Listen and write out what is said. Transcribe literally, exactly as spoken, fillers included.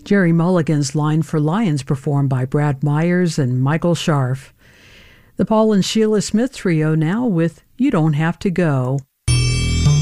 Jerry Mulligan's Line for Lions performed by Brad Myers and Michael Scharf. The Paul and Sheila Smith Trio now with You Don't Have to Go.